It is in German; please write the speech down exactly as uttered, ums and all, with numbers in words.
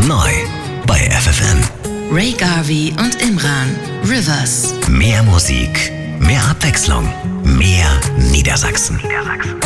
Neu bei F F M. Ray Garvey und Imran. Rivers. Mehr Musik, mehr Abwechslung, mehr Niedersachsen. Niedersachsen.